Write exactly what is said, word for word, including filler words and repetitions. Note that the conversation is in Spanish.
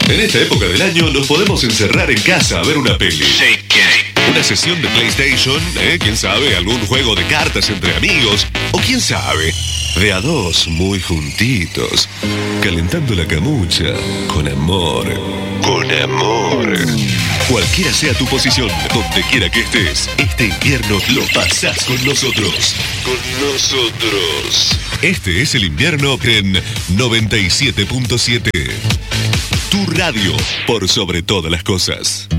En esta época del año nos podemos encerrar en casa a ver una peli. Sí, que Una sesión de PlayStation, ¿eh? ¿Quién sabe? Algún juego de cartas entre amigos. O quién sabe, de a dos, muy juntitos. Calentando la camucha, con amor. Con amor. Cualquiera sea tu posición, donde quiera que estés, este invierno lo pasás con nosotros. Con nosotros. Este es el invierno en noventa y siete punto siete. Tu radio, por sobre todas las cosas.